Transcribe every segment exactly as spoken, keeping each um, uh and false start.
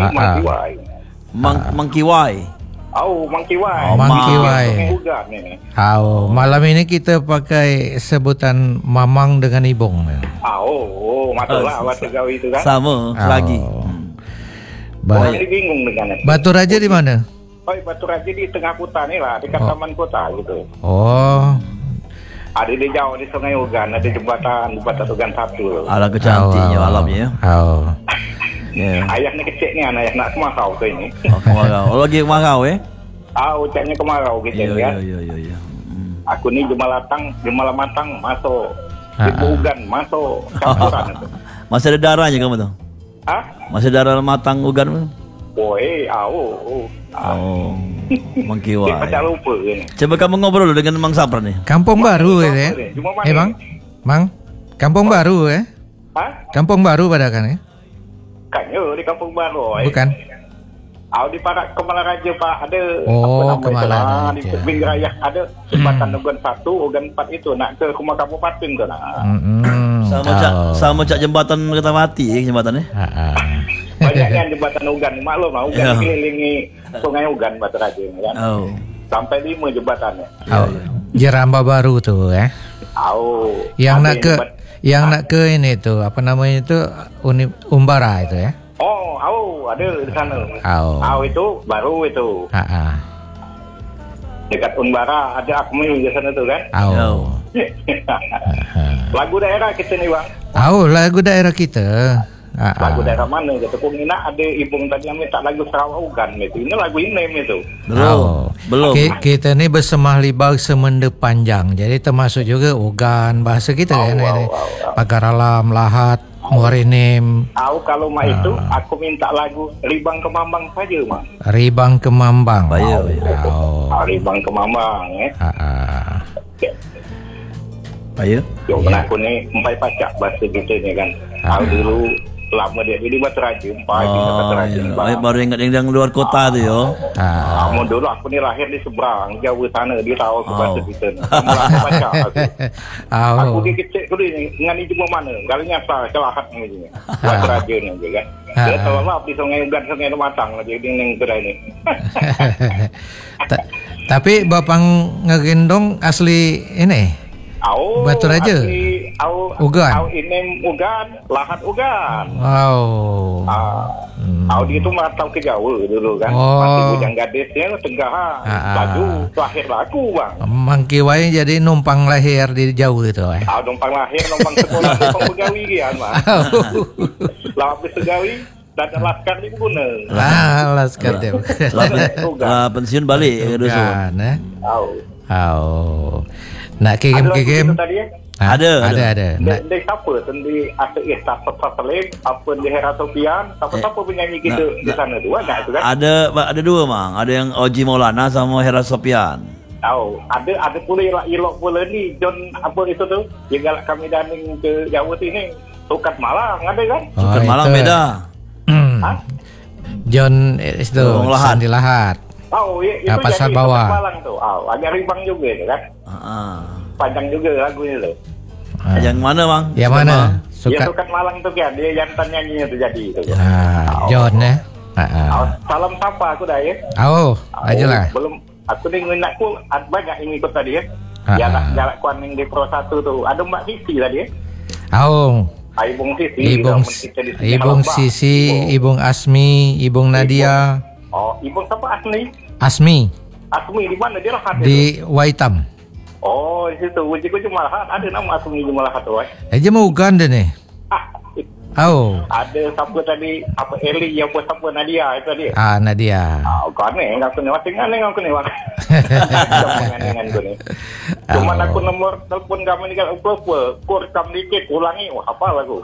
ni mangkiwai. Mang mangkiwai. Oh, mangkiwai. Oh, mangkiwai. Ugan ni. Oh, malam ini kita pakai sebutan mamang dengan ibong. Ah, oh, oh matlah Batu Gawi itu kan. Sama Oh. lagi. Baik. Jadi bingung dengan itu. Batu Raja di mana? Oh, Batu Raja di tengah kota ni lah, dekat Oh. taman kota gitu. Oh. Ada di jauh di Sungai Ugan, ada jembatan, jembatan Ugan satu. Alah kecantiknya Oh, oh. alamnya ya. Oh. Ya. Ayah ni kecil ni, ayah nak kemarau ke ini. Oh, kemarau. Oh, lagi kemarau eh? Ah, ucapnya kemarau gitu Ya, kan. ya, ya, ya, ya. Hmm. Aku ni Jumalatang, Jumalamatang masuk. Ah, Ibu ah. Ugan masuk. Campuran itu. Masih ada darahnya kamu tu? Hah? Masih ada darah matang ugan tu? Woi, ah, oh, oh. Ah. Oh. Dia Mangkiwai. macam lupa ke ni. Coba kamu ngobrol dulu dengan Mang Sapran ni. Kampung baru Cuma eh? mana? Cuma mana? Eh bang, Mang, kampung baru eh? Hah? Kampung baru pada kan eh? Kan ya, di Kampung Baru. Eh. Bukan? Ah, di Parak Kemala Raja Pak ada Oh, apa nama Kemala itu lah, Raja. di Tebing Raya ada jembatan Ugan satu, Ugan empat itu nak ke rumah kabupaten tu nak. Hmm. Sama cak sama cak jembatan Kereta Mati eh jembatan ni. Ah, ah. Banyaknya jembatan Ugan, maklum lah Ugan Ya. dikelilingi Sungai Ugan Batu Raja ni kan. Oh. Sampai lima jembatannya. Oh, Jeramba baru tu eh? Oh. Yang ada nak ke, jembat- yang nak ke ini tu apa namanya itu Uni, Umbara itu ya? Oh, oh, ada di sana. Oh. Oh, itu baru itu. Ah, ah. Dekat Unbara ada Akmil di sana tu kan. Oh. Lagu daerah kita ni bang. Oh, lagu daerah kita. Ah, Lagu ah. daerah mana kata kau ni nak ada ibung tadi yang minta lagu Sarawak Ugan itu. Ini lagu Inem itu. Belum. Oh. Belum. Ki- Kita ni bersemah libang semenda panjang. Jadi termasuk juga organ bahasa kita Oh, kan. wow, ini. wow, wow. Pagar alam, lahat, muarinim, Aku kalau mak Ah. itu aku minta lagu Ribang Kemambang saja mak. ribang kemambang. Bayar, Oh. bayar. Oh. Ah, Ribang Kemambang eh. Ah, ah. Ayo. Yo Ya. aku ni empai pacak bahasa kita ni kan. Ah. Aku dulu lama dia di Batu Raja, empai di Batu Oh, Raja. ya. Bang. Baru ingat yang, yang luar kota tu yo. Ah. Kamu dulu aku ni lahir di seberang Jawa sana, dia tahu aku Oh. bahasa kita ni. Kamu aku baca aku. Aku Oh. di kecil dulu ni dengan ni cuma mana? Kalau nyasar kelahat ni je. Batu Raja ni je kan. Dia Ah. tolak di Sungai Ugan, Sungai Matang je di ning kedai ni. Ta- Tapi bapang ngegendong asli ini. Au, Batu Raja? asli, Au, Ugan? Au Inem Ugan, lahat Ugan. Wow. Ah, Hmm. Au dia tu merantau ke Jawa dulu kan. Oh. Masih Bujang Gadis dia Tengah. Ah. Laju lahir laku bang. Mangkiwai jadi numpang lahir di Jawa itu eh. Ah, numpang lahir, numpang sekolah, numpang begawi kan bang. Lapis begawi dan laskar ni guna. Lah, laskar dia. Lah pensiun balik ke dusun. Bukan eh. Au. Oh. Nak Ada lagu kirim-kirim? itu tadi ya? Ah, Ada, ada, ada. ada. Dia, Nak, dia siapa? Tendi Asyik Ihsan Salim, apa di Hera Sofian, siapa-siapa penyanyi kita Nah, di sana tu banyak tu kan? Ada ada dua mang. Ada yang Oji Maulana sama Hera Sopian. Tahu, ada ada pula elok elok pula ni John apa itu tu? Yang galak kami daning ke Jawa sini. Tukat Malang ada kan? oh, Bukan Malang itu. beda. Hmm. Hah? John eh, itu Orang Lahat. Sandi Lahat. Tahu ya, itu Ah, Pasar jadi Bawah. Tukat Malang tu. Ah, agak ribang juga tu kan? Ah. Panjang juga lagunya tu. Ah. Yang mana mang? Yang Suka, mana? Mang? Dia Suka. Tukat Malang tu kan, dia jantan nyanyinya tu jadi tu. Ah, John eh. Ah, ah. Ah, salam sapa aku dah ya. Oh, aja lah. Belum aku ni nak pun ada banyak yang ikut tadi ya. Ah, Dia ah. nak galak kuan yang di Pro satu tu. Ada Mbak Sisi tadi ya. Oh, Ah, Ibung Sisi. Ibung kita kita di sini Ibung Halong, Bang. Sisi, Ibung Asmi, Ibung Nadia, Oh, Ibung siapa Asmi? Asmi Asmi di mana dia lahat itu? di Waitam. Oh, di situ. Uji ku cuma lahat. Ada nama Asmi cuma lahat tu. Eh. Aja mau Uganda nih. Ah, Oh, ada siapa tadi? Apa Eli yang buat siapa Nadia itu tadi? ah Nadia. Ah, kau aneh aku ni. Masih aneh aku ni. Wak. Dengan aku ni. Cuma Oh. aku nomor telefon kami ni kan apa-apa. Kau rekam dikit, ulangi. Wah, apa lagu?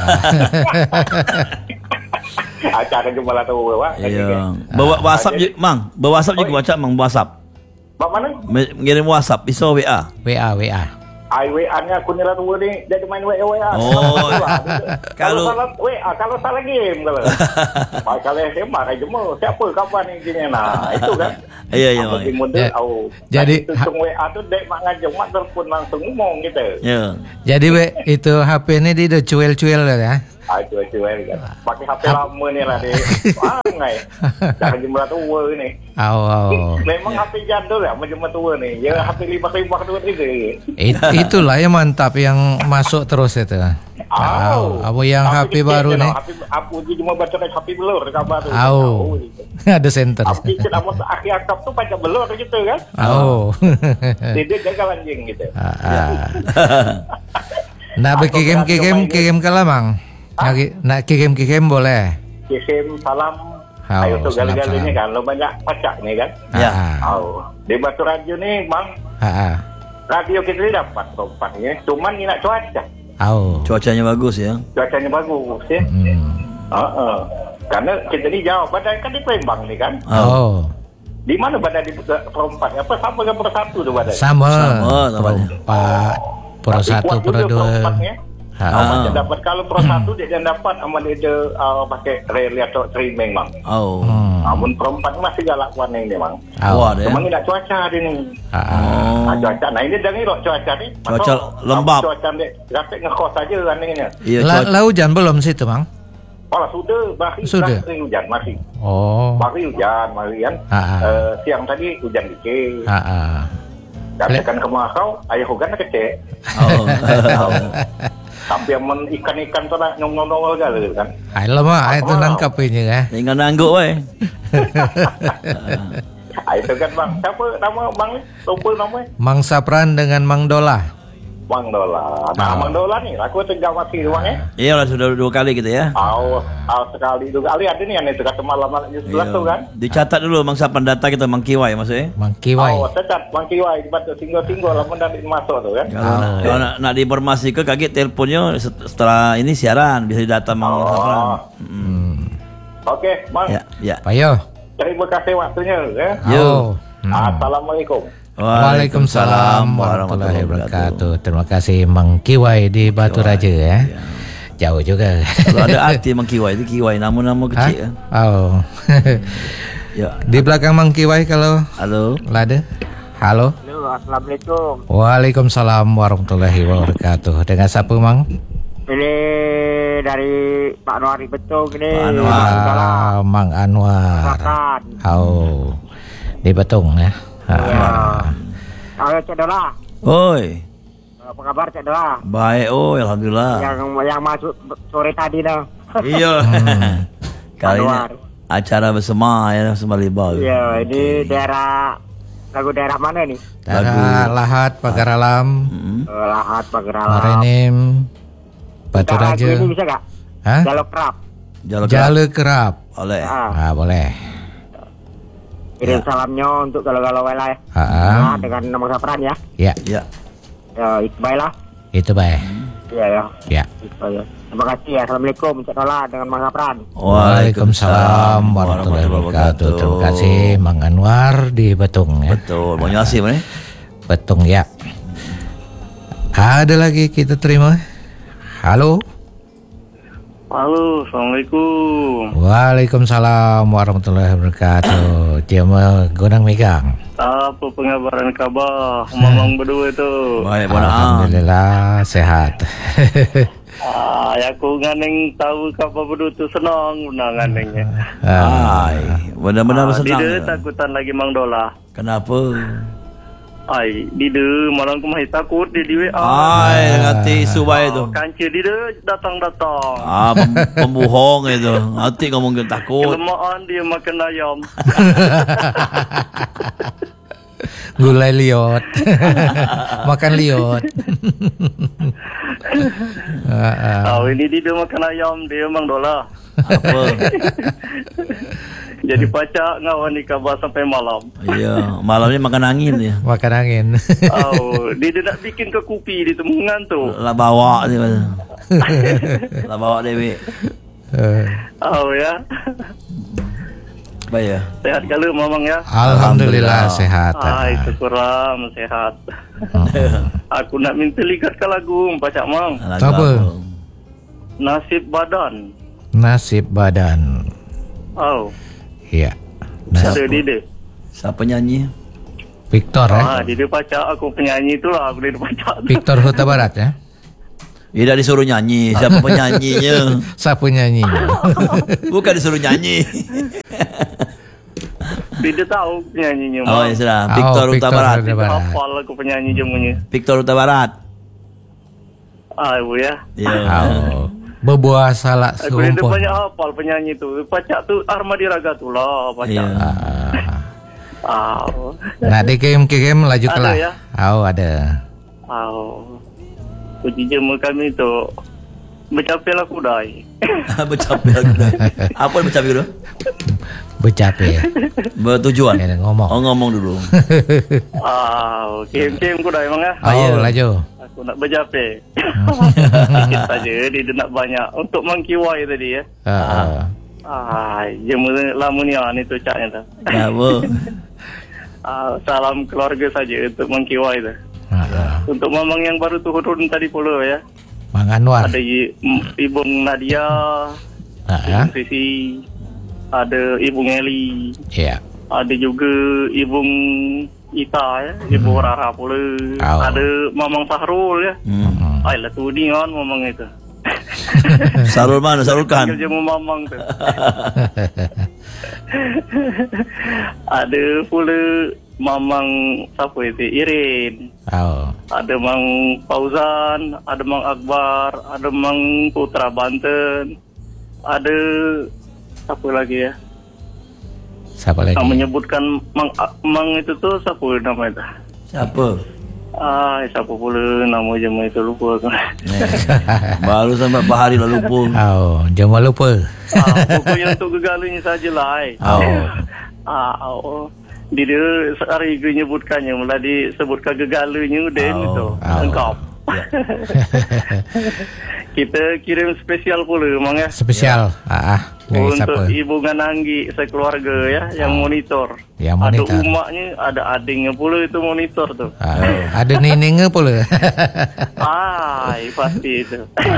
Acara cuma lah tahu. Wak. Iya. Bawa WhatsApp je, mang. Bawa WhatsApp juga baca mang WhatsApp. Bak mana? Me- Mengirim WhatsApp, pisau W A. W A W A. I W A-nya aku ni lah tua ni. Jadi main W A W A. Oh. Kalau Kalau- salah W A, kalau salah game kalau. Baik kalau S M A kan cuma siapa kapan ni gini nah. Itu kan. Iya, iya, Apa Mang. di muda Ya. au. Jadi- itu cung W A tu dek mak ngajak mak telepon langsung ngomong gitu. Ya. Jadi we, itu H P ini dia udah cuel-cuel lah ya. Ah itu itu kan. Pakai H P lama ni lah dia. Ah ngai. Dah jumlah tua ni. Au au. Memang H P jadul lah macam tua ni. Ya H P libah-libah tu ni. It, itulah yang mantap yang masuk terus itu. Au. Apa yang H P baru ni? H P apa je cuma baca H P belur kabar tu. Au. Ada center. H P kita masa akhir akap tu baca belur gitu kan. Au. Dia jaga anjing gitu. Nak berkirim-kirim kirim ke Lamang? Nak, nak kirim-kirim boleh. Kirim salam. Oh, Ayo tu gali-galinya kan, lo banyak pacak ni kan. Ya. Oh, di Batu Radio ni bang. Ha. Radio kita ni dapat rompatnya, cuman ni nak cuaca. Oh. Cuacanya bagus ya. Cuacanya bagus ya. Hmm. Uh-uh. Karena kita ni jauh, badan kan di Palembang ni kan. Oh. Di mana badan di perempat? Apa sama ke persatu tu badan? Sama. Sama namanya. Perempat, per satu, per dua. Ha. Ah. Dapat kalau pro satu dia jangan dapat aman dia uh, pakai rel atau streaming bang. Oh. Hmm. Amun perempat masih galak warna ini bang. Oh. Wah, Cuma ni nak cuaca dia ni. Ah. Ah, cuaca. Nah ini jangan elok cuaca ni. Cuaca lembab. Cuaca ni rapat ngekos saja anehnya. Iya, La, cuaca. la hujan belum situ, Bang? Oh, sudah, masih Sudah. masih hujan masih. Oh. Masih hujan, masih kan. Ah, ah. Uh, siang tadi hujan dikit. Ha ah. Katakan ke Makau, ayah hujan kecil. Oh. Sampai amun ikan-ikan tu nak nyong-nyong gala kan. Hai lama itu nangkap ini eh. Tinggal nangguk weh. Ah, itu kan bang. Siapa nama bang ni? Lupa nama ni. Mang Sapran dengan Mang Dola. Bang Dola. Nah, Ah. Bang Dola ni aku tegak masih bang eh. Iya lah sudah dua kali kita ya. Aw, aw sekali dua kali ada ni yang itu kata malam-malam sebelah tu kan. Dicatat dulu Mang Sapan data kita Mang Kiwai maksudnya. Mang Kiwai. Oh, tecat Bang Kiwai dibantu tinggal-tinggal lah mendak masuk tu kan. Kalau, nak, kalau nak, nak diinformasi ke kaget teleponnya set- setelah ini siaran bisa data Mang Oh. Sapran. Hmm. Okey, Bang. Ya, ya. Payo. Terima kasih waktunya ya. Yo. Hmm. Assalamualaikum. Waalaikumsalam warahmatullahi wabarakatuh. Terima kasih Mang Kiwai di Batu Raja ya. Jauh juga. Kalau ada arti Mang Kiwai itu Kiwai nama-nama kecil. Ha? Oh. Ya. Di belakang Mang Kiwai kalau Halo. ada. Halo. Halo, Assalamualaikum. Waalaikumsalam warahmatullahi wabarakatuh. Dengan siapa Mang? Ini dari Pak Anwar Betung ini. Pak Anwar. Ah, Mang Anwar. Silakan. Oh. Di Betung ya. Ha. Ya. Ayo Cik Dola. Oi. Apa kabar Cik Dola? Baik, oh alhamdulillah. Yang yang masuk sore tadi dah. Iya. Kali ini Anwar. acara bersama ya bersama Libau. Ya, ini daerah lagu daerah mana nih? Daerah Lahat, Pagar Alam, Hmm. Uh, Lahat Pagerala. Marenim, Batu Lagu Raja. ini bisa gak? Hah? Jaluk Kerap. Jalan Jale Kerap. oleh. Ah, Ah, boleh. kirim salamnya untuk galau-galau lah ya. Ah, ah. Nah, dengan nama Sapran ya. Ya, Ya. Ya, Iqbal lah. itu baik. Iya ya. Ya. Iqbal ya. Terima kasih ya. Assalamualaikum Cik Dola dengan Mang Sapran. Waalaikumsalam warahmatullahi wabarakatuh. Terima kasih Mang Anwar di Betung ya. Betul. Bang Yasim ni. Betung ya. Ada lagi kita terima. Halo. Halo, Assalamualaikum. Waalaikumsalam warahmatullahi wabarakatuh. Dia menggunang megang. Apa pengabaran khabar mamang berdua tu? Baik, Puan Am. Alhamdulillah sehat. Ah, aku nganeng tahu khabar berdua tu senang guna nganengnya. Ah, Ai, benar-benar Ah, bersenang. Dida takutan lagi Mang Dola. Kenapa? Ai, Dida malam aku masih takut dia di W A. Ai, hati isu baik tu. Kanca Dida datang-datang. Ah, pem- pembohong itu. Hati kau mungkin takut. Kelemahan dia makan ayam. Gulai liot. Makan liot. Ah, ah. Ah, ini Dida makan ayam dia Mang Dola. Apa? Jadi pacak ngawan ni khabar sampai malam. Ya, malam ni makan angin dia. Makan angin. Oh, dia, dia nak bikin ke kopi di temungan tu. Lah bawa dia. Lah bawa Dewi. Eh, Oh ya. Baik ya. Sehat kala mamang ya. Alhamdulillah sehat. Ai, syukurlah sehat. Aku nak minta ligatkan lagu Pacak Mang. Lagu Apa? Nasib Badan. Nasib badan. Oh, Ya. Siapa? ada Dida. Siapa nyanyi? Victor eh. Ah, Dida Pacak aku penyanyi tu lah. Aku Dida Pacak tu. Victor Huta Barat ya. Dia dah disuruh nyanyi. Siapa penyanyinya? Siapa nyanyinya? Bukan disuruh nyanyi. Dia tahu penyanyinya. Oh, ya sudah. Victor Oh, Huta Victor Barat. Huta Barat. Hafal aku penyanyi jemunya. Victor Huta Barat. Ah, ibu ya. Ya. Oh. Berbuah salak Aku dia serumpun. banyak hafal penyanyi tu. Pacak tu Armadi Ragatullah, pacak. Ya. Ah. Ah. Nak dikirim-kirim laju Ada kelah. ya? Oh, ada. Oh. Puji jema kami tu bercapailah kudai. Bercapai aku dah. Apa yang bercapai dulu? Bercapai. Bertujuan. Kena ngomong. Oh, ngomong dulu. Ah, kem-kem kudai emang ah. Oh, ya. laju. Aku nak bercapai. Sikit saja dia nak banyak untuk mengkiwai tadi ya. Ah, ah. Ah, jema lama ni ah ni tu caknya tu. Ya, bu. Ah, salam keluarga saja untuk mengkiwai tu. Ah, ah. Untuk mamang yang baru turun tadi pula ya. Mang Anwar. Ada I- M- Ibu Nadia, Ah, ah. Ibu Sisi, ada Ibu Ngeli, Ya. ada juga Ibu Ita ya, Ibu Hmm. Rara pula, Oh. ada Mamang Sahrul ya. Hmm. Ay lah tu ni kan mamang itu. Sarul mana? Sarul kan? Kerja mamang tu. Ada pula Mamang siapa itu? Irin. Oh. Ada Mang Fauzan, ada Mang Akbar, ada Mang Putra Banten, ada siapa lagi ya? Siapa lagi? Yang menyebutkan Mang Mang itu tu siapa nama itu? Siapa? Ah, siapa pula nama jemaah itu lupa aku. Eh, baru sampai berapa hari lalu pun. Oh, jangan lupa. Ah, pokoknya untuk gegalanya sajalah. Eh. Oh. Ah, oh. Dia dia hari ke nyebutkannya mula disebutkan gegalanya dan Oh. itu Oh. lengkap. Ya. Kita kirim spesial pula memang ya. Spesial. Ah, ah. Dari Untuk siapa? Ibu Gananggi sekeluarga ya yang monitor. Yang monitor. Ada umaknya, ada adingnya pula itu monitor tu. Ah, ada nenengnya pula. Ai, pasti itu.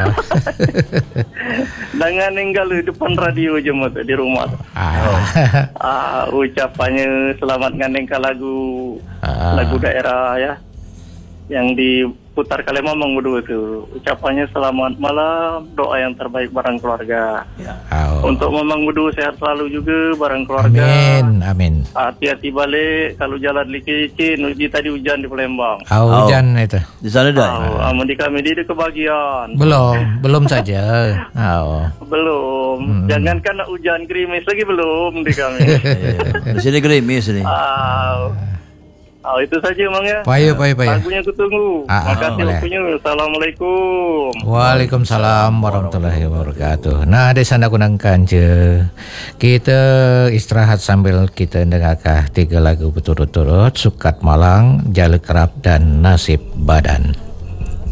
Dengan ninggal di depan radio je mat di rumah tu. Ah. Ah, ucapannya selamat ngandengkan lagu Ah. lagu daerah ya. Yang diputar kali mamang berdua tu. Ucapannya selamat malam, doa yang terbaik bareng keluarga. Oh. Untuk mamang berdua sehat selalu juga bareng keluarga. Amin, amin. Hati-hati balik kalau jalan licin, uji tadi hujan di Palembang. Oh, Oh. hujan itu. Di sana dah. Oh, amun di kami di kebagian. Belum, belum saja. Oh. Belum. Hmm. Jangankan nak hujan gerimis lagi belum di kami. Eh, Di sini gerimis ni. Ah. Oh, itu saja Mang ya. Payah, payah, payah. Lagunya aku tunggu. Ah, ah, Makasih boleh. waktunya. Assalamualaikum. Waalaikumsalam warahmatullahi wabarakatuh. Nah, di sana kunangkan je. Kita istirahat sambil kita dengarkan tiga lagu berturut-turut. Sukat Malang, Jala Kerap dan Nasib Badan.